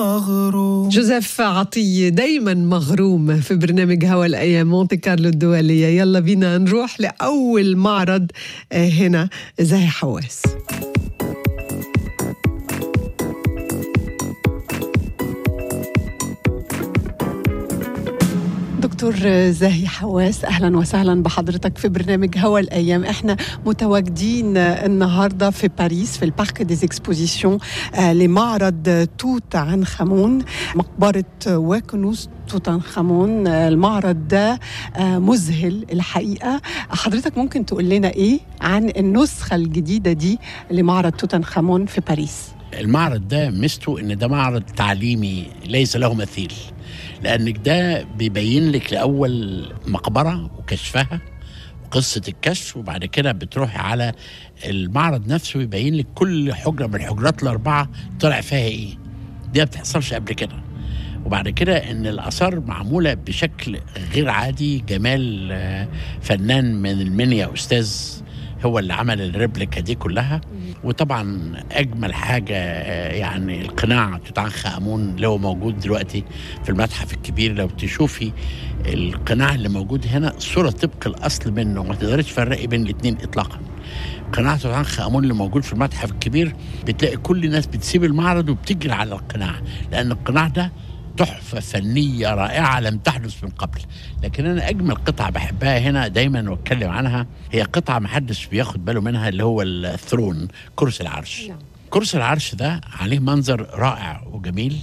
مغروم. جوزيف عطية دايما مغروم في برنامج هوا الأيام مونتي كارلو الدولية. يلا بينا نروح لأول معرض هنا زاهي حواس. دكتور زاهي حواس، أهلا وسهلا بحضرتك في برنامج هوا الأيام. احنا متواجدين النهاردة في باريس في البارك ديز اكسبوزيسيون لمعرض توت عنخ آمون، مقبرة وكنوز توت عنخ آمون. المعرض ده مذهل الحقيقة. حضرتك ممكن تقول لنا إيه عن النسخة الجديدة دي لمعرض توت عنخ آمون في باريس؟ المعرض ده ميزته إن ده معرض تعليمي ليس له مثيل، لأنك ده بيبين لك لأول مقبرة وكشفها وقصة الكشف، وبعد كده بتروحي على المعرض نفسه بيبين لك كل حجرة من الحجرات الأربعة طلع فيها إيه. دي ما بتحصلش قبل كده. وبعد كده إن الآثار معمولة بشكل غير عادي. جمال فنان من المنيا أستاذ هو اللي عمل الريبليكا دي كلها. وطبعا اجمل حاجه يعني القناع توت عنخ آمون اللي هو موجود دلوقتي في المتحف الكبير. لو تشوفي القناع اللي موجود هنا صوره طبق الاصل منه، ما تقدريش تفرقي بين الاثنين اطلاقا. قناع توت عنخ آمون اللي موجود في المتحف الكبير بتلاقي كل الناس بتسيب المعرض وبتجري على القناع، لان القناع ده تحفة فنية رائعة لم تحدث من قبل. لكن أنا أجمل قطعة بحبها هنا دايما وأتكلم عنها هي قطعة محدش بياخد باله منها، اللي هو الثرون، كرسي العرش. كرسي العرش ده عليه منظر رائع وجميل،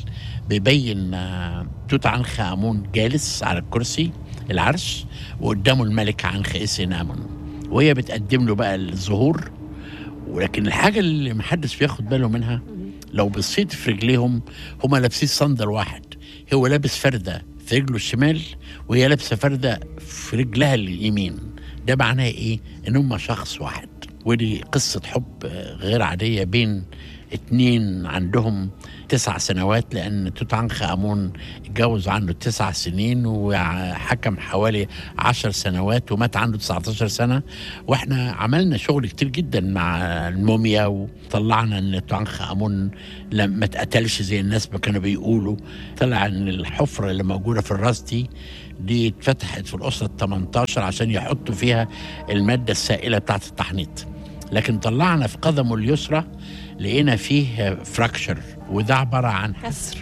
بيبين توت عنخ آمون جالس على الكرسي العرش وقدامه الملكة عنخ آمون، وهي بتقدم له بقى الزهور. ولكن الحاجة اللي محدش بياخد باله منها لو بصيت في رجليهم هما لابسين صندل واحد، هو لابس فردة في رجله الشمال وهي لابسة فردة في رجلها اليمين. ده معناه ايه؟ ان هما شخص واحد. ودي قصة حب غير عادية بين اتنين عندهم 9 سنوات، لأن توت عنخ آمون اتجوز عنده 9 سنين وحكم حوالي 10 سنوات ومات عنده 19 سنة. واحنا عملنا شغل كتير جدا مع الموميا وطلعنا ان توت عنخ آمون لما اتقتلش زي الناس ما كانوا بيقولوا. طلع ان الحفرة اللي موجودة في الراس دي اتفتحت في الأسرة 18 عشان يحطوا فيها المادة السائلة بتاعت التحنيط. لكن طلعنا في قدمه اليسرى لقينا فيه فراكشر، وده عبارة عن كسر.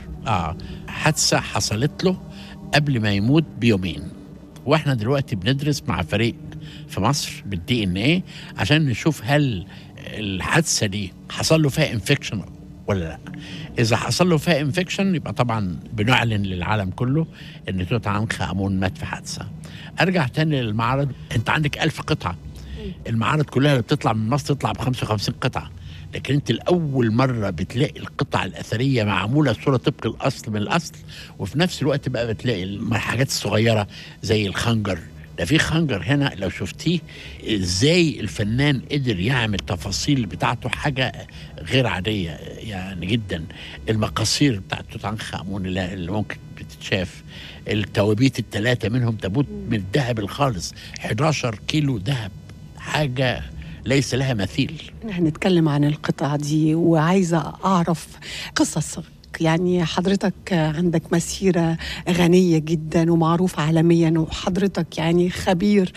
حادثة حصلت له قبل ما يموت بيومين. واحنا دلوقتي بندرس مع فريق في مصر بالDNA عشان نشوف هل الحادثة دي حصل له فيها انفكشن ولا لا. إذا حصل له فيها انفكشن يبقى طبعا بنعلن للعالم كله إن توت عنخ آمون مات في حادثة. أرجع تاني للمعرض. أنت عندك 1000 قطعة. المعارض كلها اللي بتطلع من مصر تطلع ب55 قطعة، لكن انت الأول مرة بتلاقي القطع الأثرية معمولة صورة طبق الأصل من الأصل، وفي نفس الوقت بقى بتلاقي الحاجات الصغيرة زي الخنجر. ده في خنجر هنا لو شفتيه ازاي الفنان قدر يعمل تفاصيل بتاعته حاجة غير عادية يعني جدا. المقاصير بتاعت توت عنخ آمون اللي ممكن بتتشاف، التوابيت ال3 منهم تابوت من الذهب الخالص، 11 كيلو ذهب، حاجة ليس لها مثيل. هنتكلم عن القطع دي وعايزة أعرف قصص. يعني حضرتك عندك مسيرة غنية جدا ومعروف عالميا، وحضرتك يعني خبير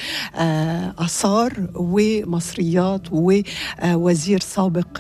آثار ومصريات ووزير سابق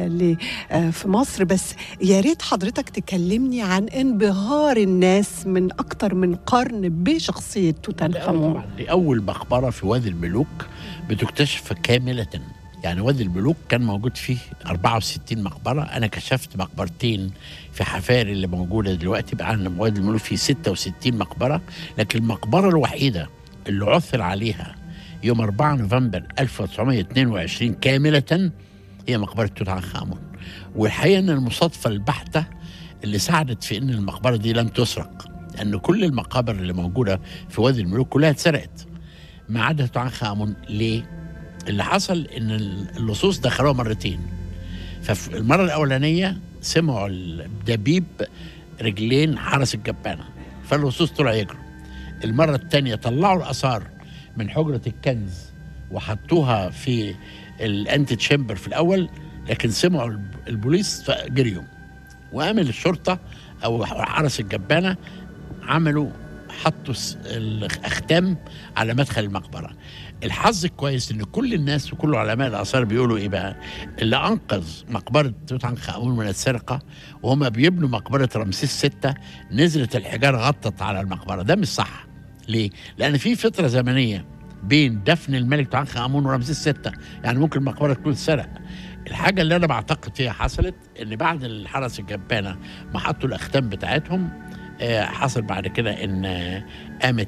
في مصر. بس يا ريت حضرتك تكلمني عن انبهار الناس من أكتر من قرن بشخصية توت عنخ آمون. دي أول مقبرة في وادي الملوك بتكتشف كاملة. يعني وادي الملوك كان موجود فيه 64 مقبرة. أنا كشفت مقبرتين في حفاري اللي موجودة دلوقتي. بقى عندنا وادي الملوك فيه 66 مقبرة، لكن المقبرة الوحيدة اللي عثر عليها يوم 4 نوفمبر 1922 كاملة هي مقبرة توت عنخ آمون. والحقيقة أن المصادفة البحتة اللي ساعدت في أن المقبرة دي لم تسرق، لأن كل المقابر اللي موجودة في وادي الملوك كلها اتسرقت ما عدا توت عنخ آمون. ليه؟ اللي حصل ان اللصوص دخلوها مرتين. ففي المرة الأولانية سمعوا الدبيب رجلين حرس الجبانة، فاللصوص طلعوا يجروا. المرة الثانية طلعوا الآثار من حجرة الكنز وحطوها في الأنتي تشامبر في الأول، لكن سمعوا البوليس فجريوا. وقام الشرطة أو حرس الجبانة عملوا حطوا الأختام على مدخل المقبرة. الحظ الكويس إن كل الناس وكل علماء الآثار بيقولوا إيه بقى، اللي أنقذ مقبرة توت عنخ آمون من السرقة وهم بيبنوا مقبرة رمسيس 6 نزلت الحجارة غطت على المقبرة. ده مش صح. ليه؟ لأن في فترة زمنية بين دفن الملك توت عنخ آمون ورمسيس 6، يعني ممكن المقبرة تكون اتسرق. الحاجة اللي أنا بعتقد فيها حصلت إن بعد الحرس الجبانة ما حطوا الأختام بتاعتهم، حصل بعد كده إن قامت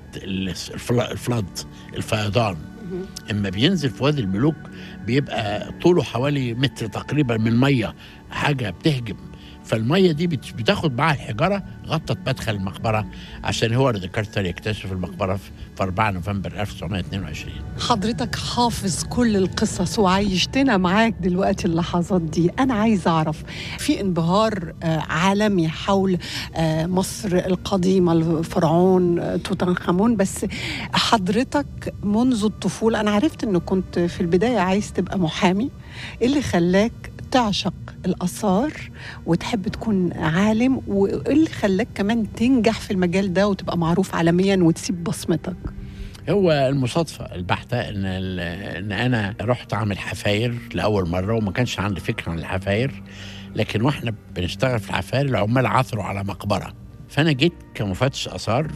الفيضان. اما بينزل في وادي الملوك بيبقى طوله حوالي متر تقريبا من ميه، حاجه بتهجم، فالميه دي بتاخد معاها الحجاره غطت مدخل المقبره عشان هوارد كارتر يكتشف المقبره في 4 نوفمبر 1922. حضرتك حافظ كل القصص وعايشتنا معاك دلوقتي اللحظات دي. أنا عايز أعرف، في انبهار عالمي حول مصر القديمة، الفرعون توت عنخ آمون، بس حضرتك منذ الطفولة أنا عرفت أنه كنت في البداية عايز تبقى محامي. إيه اللي خلاك تعشق الآثار وتحب تكون عالم، وإيه اللي خلاك كمان تنجح في المجال ده وتبقى معروف عالميا وتسيب بصمتك؟ هو المصادفة البحتة إن أنا رحت أعمل حفاير لأول مرة وما كانش عندي فكرة عن الحفاير، لكن وإحنا بنشتغل في الحفاير العمال عثروا على مقبرة، فأنا جيت كمفتش آثار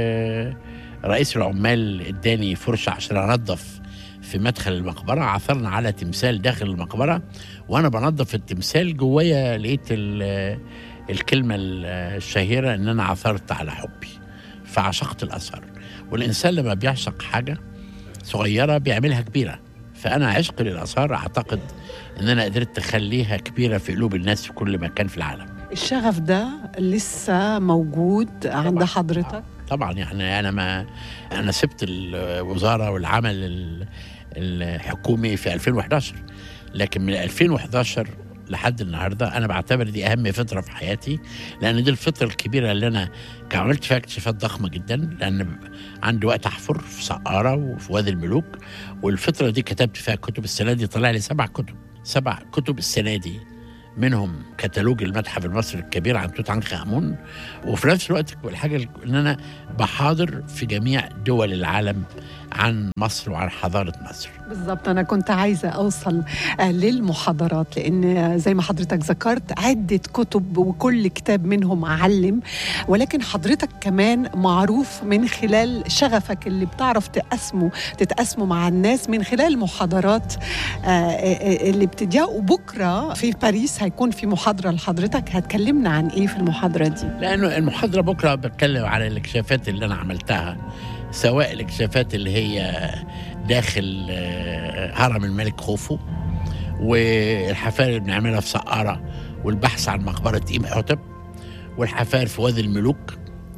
ورئيس العمال إداني فرشة عشان أنظف في مدخل المقبرة. عثرنا على تمثال داخل المقبرة وأنا بنظف التمثال جوايا لقيت الكلمة الشهيرة إن أنا عثرت على حبي، فعشقت الآثار. والإنسان لما بيعشق حاجة صغيرة بيعملها كبيرة، فأنا عشقي للآثار أعتقد إن أنا قدرت أخليها كبيرة في قلوب الناس في كل مكان في العالم. الشغف ده لسه موجود عند حضرتك؟ طبعا، يعني أنا سبت الوزارة والعمل الحكومي في 2011، لكن من 2011 لحد النهارده انا بعتبر دي اهم فتره في حياتي، لان دي الفتره الكبيره اللي انا عملت فيها اكتشافات ضخمه جدا، لان عندي وقت احفر في سقاره وفي وادي الملوك، والفتره دي كتبت فيها كتب. السنه دي طلع لي 7 كتب السنه دي، منهم كتالوج المتحف المصري الكبير عن توت عنخ آمون، وفي نفس الوقت الحاجه ان انا بحاضر في جميع دول العالم عن مصر وعن حضاره مصر. بالضبط، أنا كنت عايزة أوصل للمحاضرات، لأن زي ما حضرتك ذكرت عدة كتب وكل كتاب منهم علم، ولكن حضرتك كمان معروف من خلال شغفك اللي بتعرف تتقسمه مع الناس من خلال المحاضرات اللي بتديها. وبكرة في باريس هيكون في محاضرة لحضرتك، هتكلمنا عن إيه في المحاضرة دي؟ لأنه المحاضرة بكرة بتكلم على الاكتشافات اللي أنا عملتها، سواء الاكتشافات اللي هي داخل هرم الملك خوفو، والحفاير اللي بنعملها في سقارة، والبحث عن مقبرة إمحوتب، والحفاير في وادي الملوك،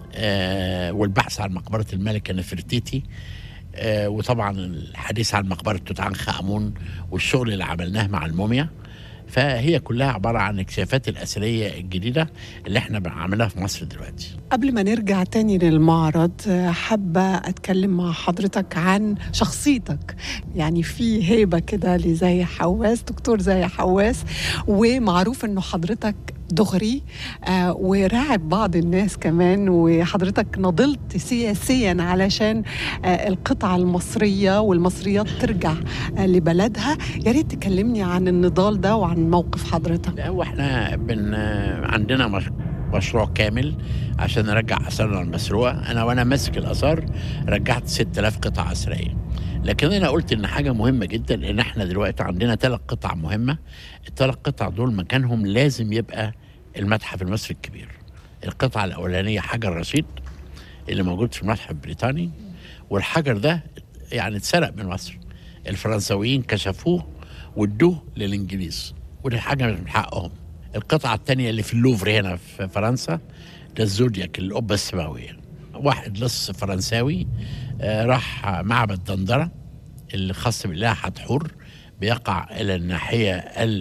والبحث عن مقبرة الملكة نفرتيتي، وطبعا الحديث عن مقبرة توت عنخ آمون والشغل اللي عملناه مع الموميا. فهي كلها عبارة عن اكتشافات الأثرية الجديدة اللي احنا عملناها في مصر دلوقتي. قبل ما نرجع تاني للمعرض، حابة أتكلم مع حضرتك عن شخصيتك. يعني في هيبة كده لزاهية حواس، دكتور زاهية حواس، ومعروف أنه حضرتك دغري وراعب بعض الناس كمان، وحضرتك نضلت سياسيا علشان القطعة المصرية والمصريات ترجع لبلدها. يا ريت تكلمني عن النضال ده وعن موقف حضرتك. هو احنا عندنا مشروع كامل عشان نرجع آثارنا المسروقة. أنا وأنا ماسك الآثار رجعت 6000 قطعة أثرية، لكن أنا قلت إن حاجة مهمة جدا إن إحنا دلوقتي عندنا 3 قطع مهمة. ال3 قطع دول مكانهم لازم يبقى المتحف المصري الكبير. القطعة الأولانية حجر رشيد اللي موجود في المتحف البريطاني، والحجر ده يعني اتسرق من مصر، الفرنساويين كشفوه وادوه للإنجليز، ودي حاجة مش من حقهم. القطعة الثانية اللي في اللوفر هنا في فرنسا ده الزودياك، القبة السماوية. واحد لص فرنساوي راح معبد دندرة اللي خاص بالله حتحور، بيقع إلى الناحية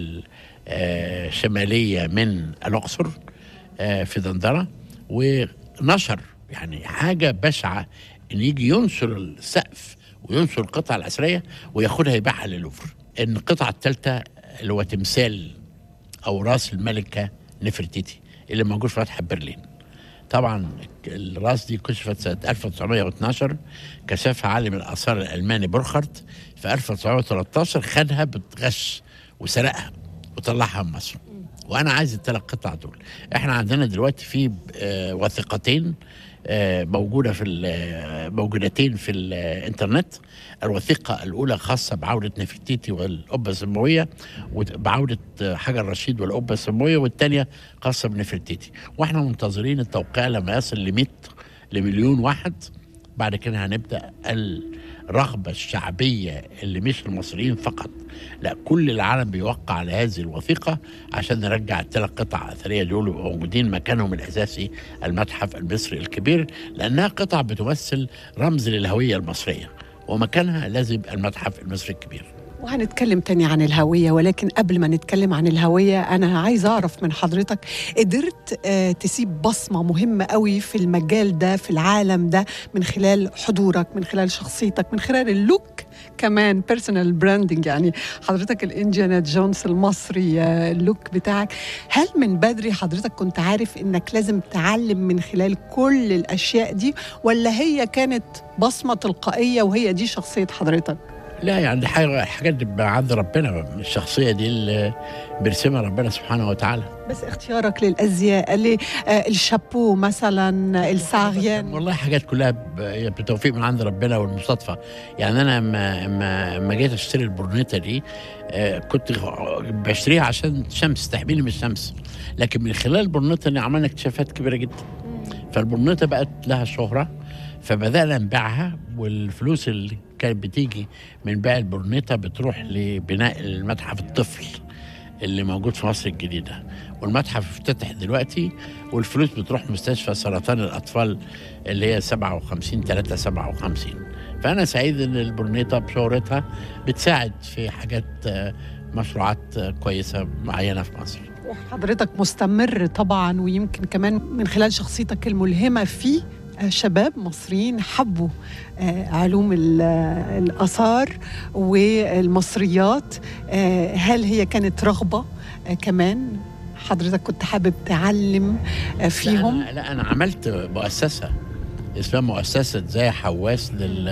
الشمالية من الأقصر في دندرة، ونشر يعني حاجة بشعة إن يجي ينشر السقف وينشر القطعة الأثرية وياخدها يبيعها للوفر. إن القطعة الثالثة اللي هو تمثال أو راس الملكة نفرتيتي اللي موجود في متحف برلين، طبعا الراس دي كشفت سنة 1912، كشفها عالم الآثار الألماني بورخارت. في 1913 خدها بالغش وسرقها وطلعها من مصر. وأنا عايز ال3 قطع دول. احنا عندنا دلوقتي في وثيقتين موجودتين في الانترنت. الوثيقة الأولى خاصة بعودة نفرتيتي والقبة السماوية، وبعودة حجر رشيد والقبة السماوية، والتانية خاصة بنفرتيتي. واحنا منتظرين التوقيع لما يصل لمليون واحد. بعد كده هنبدأ الرغبة الشعبية اللي مش المصريين فقط، لا كل العالم بيوقع على هذه الوثيقة عشان نرجع ال3 قطع أثرية دول موجودين مكانهم الأساسي المتحف المصري الكبير، لأنها قطع بتمثل رمز للهوية المصرية، ومكانها لازم المتحف المصري الكبير. وهنتكلم تاني عن الهوية، ولكن قبل ما نتكلم عن الهوية أنا عايز أعرف من حضرتك، قدرت تسيب بصمة مهمة قوي في المجال ده، في العالم ده، من خلال حضورك، من خلال شخصيتك، من خلال اللوك كمان، بيرسونال براندنج. يعني حضرتك الإنديانا جونز المصري، اللوك بتاعك. هل من بدري حضرتك كنت عارف إنك لازم تعلم من خلال كل الأشياء دي، ولا هي كانت بصمة تلقائية وهي دي شخصية حضرتك؟ لا يعني دي حاجات عند ربنا، الشخصية دي اللي بيرسمها ربنا سبحانه وتعالى. بس اختيارك للأزياء، الشابو مثلا، الساغيان، والله حاجات كلها بتوفيق من عند ربنا والمصادفة. يعني أنا ما جيت أشتري البرنيطة دي كنت بشتريها عشان شمس تحميني من الشمس، لكن من خلال البرنيطة اللي عملنا اكتشافات كبيرة جدا. فالبرنيطة بقت لها شهرة، فبدأنا نبيعها، والفلوس اللي كانت بتيجي من بيع البرنيطة بتروح لبناء المتحف الطفل اللي موجود في مصر الجديدة. والمتحف افتتح دلوقتي، والفلوس بتروح مستشفى سرطان الأطفال اللي هي 57 فأنا سعيد إن البرنيطة بشهرتها بتساعد في حاجات، مشروعات كويسة معينة في مصر. وحضرتك مستمر طبعا، ويمكن كمان من خلال شخصيتك الملهمة في شباب مصريين حبوا علوم الآثار والمصريات. هل هي كانت رغبة كمان حضرتك كنت حابب تعلم فيهم؟ لا أنا عملت مؤسسة اسمها مؤسسة زي حواس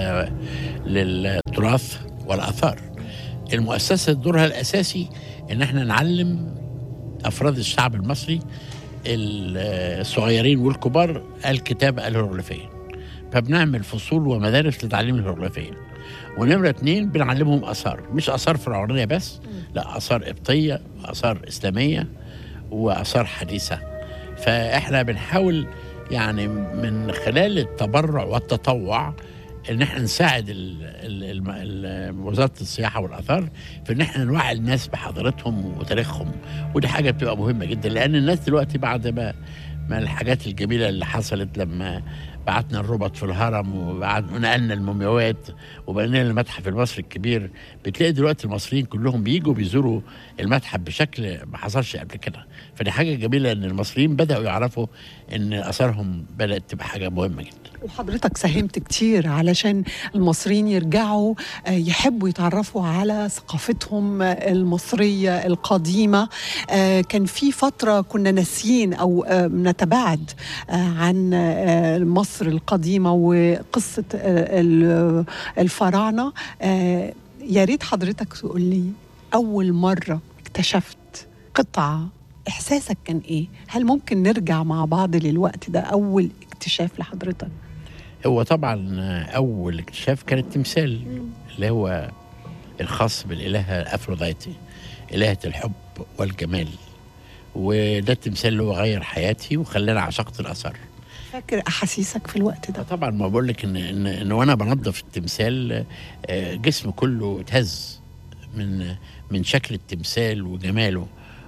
للتراث والآثار. المؤسسة دورها الأساسي إن احنا نعلم أفراد الشعب المصري الصغيرين والكبار الكتابة الهيروغليفية، فبنعمل فصول ومدارس لتعليم الهيروغليفية. ونمرة 2 بنعلمهم آثار، مش آثار فرعونية بس، لا آثار قبطية، آثار إسلامية، وآثار حديثة. فإحنا بنحاول يعني من خلال التبرع والتطوع ان احنا نساعد وزارة السياحة والآثار في ان احنا نوعي الناس بحضارتهم وتاريخهم. ودي حاجة بتبقى مهمة جدا، لان الناس دلوقتي بعد ما الحاجات الجميلة اللي حصلت لما بعتنا الربط في الهرم ونقلنا المومياوات وبقينا المتحف المصري الكبير، بتلاقي دلوقتي المصريين كلهم بيجوا بيزوروا المتحف بشكل ما حصلش قبل كده. فدي حاجة جميلة ان المصريين بدأوا يعرفوا ان آثارهم بدأت تبقى حاجة مهمة جدا. وحضرتك ساهمت كتير علشان المصريين يرجعوا يحبوا يتعرفوا على ثقافتهم المصرية القديمة. كان في فترة كنا ناسيين أو نتباعد عن مصر القديمة وقصة الفراعنة. يا ريت حضرتك تقول لي أول مرة اكتشفت قطعة إحساسك كان إيه؟ هل ممكن نرجع مع بعض للوقت ده، أول اكتشاف لحضرتك؟ هو طبعا أول اكتشاف كان التمثال اللي هو الخاص بالإلهة أفروديتي، إلهة الحب والجمال. وده التمثال اللي هو غير حياتي وخلاني عشقت الآثار. فاكر أحاسيسك في الوقت ده؟ طبعا ما بقول لك إن وأنا بنظف التمثال جسمي كله اتهز من شكل التمثال وجماله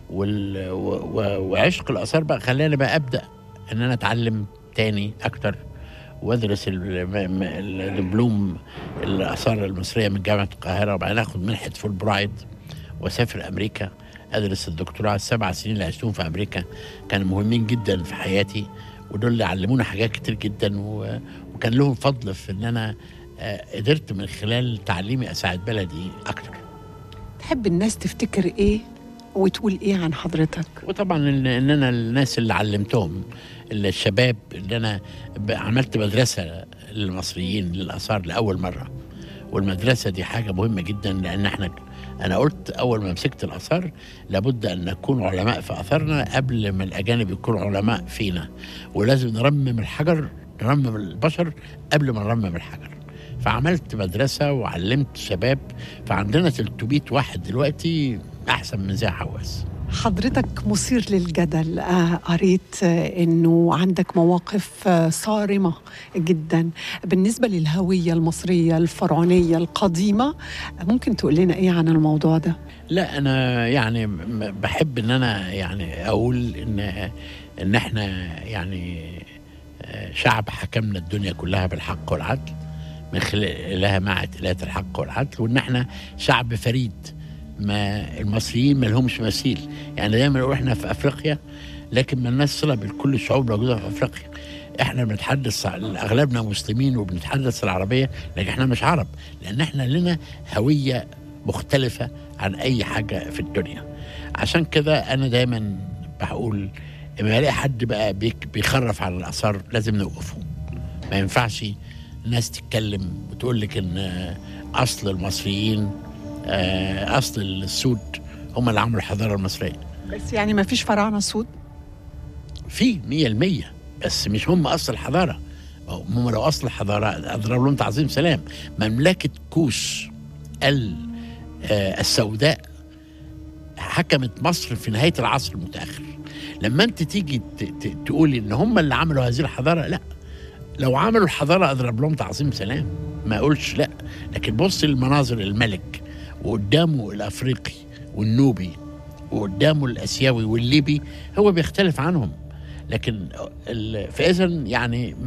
وعشق الآثار. بقى خلاني بقى أبدأ إن أنا أتعلم تاني أكتر وادرس الدبلوم الآثار المصرية من جامعة القاهرة، وبعدين اخد منحة فول برايد واسافر امريكا ادرس الدكتوراه. 7 سنين اللي عشتهم في امريكا كانوا مهمين جدا في حياتي، ودول اللي علمونا حاجات كتير جدا، وكان لهم فضل في ان انا قدرت من خلال تعليمي اساعد بلدي اكتر. تحب الناس تفتكر ايه وتقول ايه عن حضرتك؟ وطبعا ان انا الناس اللي علمتهم الشباب اللي أنا عملت مدرسة للمصريين للآثار لأول مرة، والمدرسة دي حاجة مهمة جدا، لأن أنا قلت أول ما مسكت الآثار لابد أن نكون علماء في آثارنا قبل ما الأجانب يكونوا علماء فينا، ولازم نرمم الحجر، نرمم البشر قبل ما نرمم الحجر. فعملت مدرسة وعلمت شباب، فعندنا 300 واحد دلوقتي أحسن من زي حواس. حضرتك مثير للجدل، قريت انه عندك مواقف صارمة جدا بالنسبة للهوية المصرية الفرعونية القديمة، ممكن تقول لنا ايه عن الموضوع ده؟ لا، انا يعني بحب ان انا يعني اقول ان احنا يعني شعب حكمنا الدنيا كلها بالحق والعدل من خلالها مع ائتلاف الحق والعدل، وان احنا شعب فريد، ما المصريين ما لهمش مثيل. يعني دايما نقول احنا في افريقيا، لكن ما لناش صله بكل الشعوب الموجوده في افريقيا. احنا بنتحدث، اغلبنا مسلمين وبنتحدث العربيه، لكن احنا مش عرب، لان احنا لنا هويه مختلفه عن اي حاجه في الدنيا. عشان كده انا دايما بقول لما الاقي حد بقى بيخرف على الاثار لازم نوقفه. ما ينفعش ناس تتكلم وتقول لك ان اصل المصريين، اصل السود هم اللي عملوا الحضاره المصريه. بس يعني ما فيش فراعنه سود؟ في 100%، بس مش هم اصل الحضاره. هم لو اصل الحضاره اضرب لهم تعظيم سلام. مملكه كوش السوداء حكمت مصر في نهايه العصر المتاخر. لما انت تيجي تقولي ان هم اللي عملوا هذه الحضاره، لا، لو عملوا الحضاره اضرب لهم تعظيم سلام، ما اقولش لا. لكن بص للمناظر، الملك وقدامه الافريقي والنوبي وقدامه الاسيوي والليبي، هو بيختلف عنهم. لكن فاذا يعني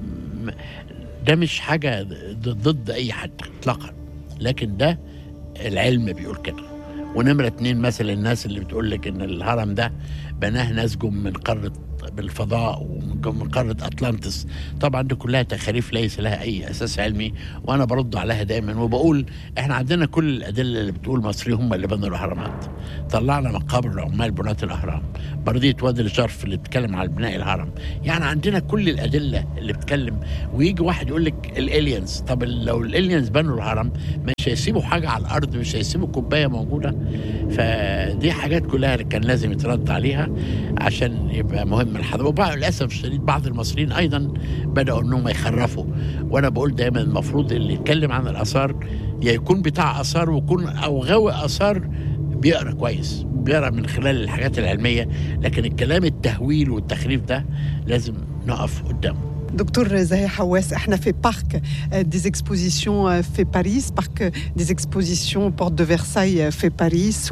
ده مش حاجه ضد اي حد اطلاقا، لكن ده العلم بيقول كده. ونمرة 2 مثلا الناس اللي بتقول لك ان الهرم ده بناه ناس جم من قاره بالفضاء ومن قاره اطلانتس، طبعا دي كلها تخاريف ليس لها اي اساس علمي، وانا برد عليها دايما وبقول احنا عندنا كل الادله اللي بتقول المصريين هم اللي بنوا الاهرامات. طلعنا مقابر العمال بناة الاهرام، برديه وادي الجرف اللي بتتكلم على بناء الهرم، يعني عندنا كل الادله اللي بتتكلم. ويجي واحد يقول لك الالينز، طب لو الالينز بنوا الهرم مش هيسيبوا حاجه على الارض، مش هيسيبوا كوبايه موجوده. فدي حاجات كلها اللي كان لازم يترد عليها عشان يبقى مهم الحضاره. وبعد للاسف الشديد بعض المصريين ايضا بداوا انهم يخرفوا، وانا بقول دايما المفروض اللي يتكلم عن الاثار يا يكون بتاع اثار ويكون او غاوي اثار بيقرا كويس، بيقرا من خلال الحاجات العلميه، لكن الكلام التهويل والتخريف ده لازم نقف قدامه. دكتور زاهي حواس، احنا في بارك ديز اكسبوزيسيون في باريس، بارك ديز اكسبوزيسيون بورت دو فرساي في باريس،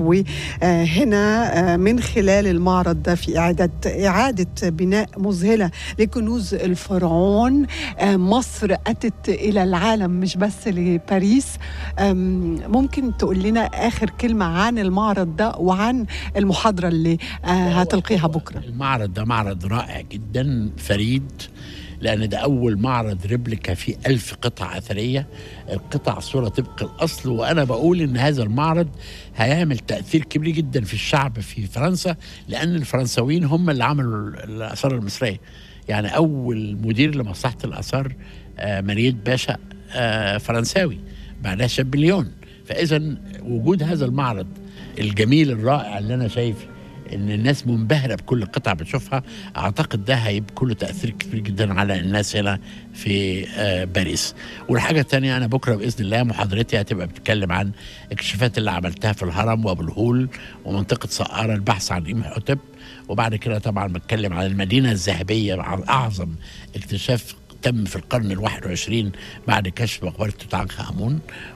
وهنا من خلال المعرض ده في إعادة بناء مذهلة لكنوز الفرعون. مصر أتت إلى العالم مش بس لباريس. ممكن تقول لنا آخر كلمة عن المعرض ده وعن المحاضرة اللي هتلقيها بكرة؟ المعرض ده معرض رائع جدا فريد، لأن ده أول معرض ريبليكا فيه 1000 قطعة أثرية، القطع صورة طبق الأصل. وأنا بقول إن هذا المعرض هيعمل تأثير كبير جدا في الشعب في فرنسا، لأن الفرنساويين هم اللي عملوا الآثار المصرية. يعني أول مدير لمصلحة الآثار مريد باشا فرنساوي، بعدها شابليون. فإذا وجود هذا المعرض الجميل الرائع اللي أنا شايف ان الناس منبهره بكل قطعه بتشوفها، اعتقد ده هيبقى كله تاثير كبير جدا على الناس هنا في باريس. والحاجه الثانيه، انا بكره باذن الله محاضرتي هتبقى بتتكلم عن اكتشافات اللي عملتها في الهرم وابو الهول ومنطقه سقاره، البحث عن إمحوتب. وبعد كده طبعا بتكلم عن المدينه الذهبيه، اعظم اكتشاف تم في القرن ال21 بعد كشف مقبره توت عنخ امون.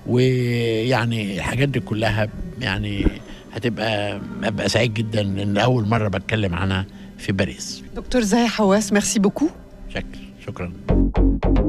ويعني الحاجات دي كلها يعني ابقى سعيد جدا ان اول مره بتكلم عنها في باريس. دكتور زاهي حواس، ميرسي بوكو. شكرا.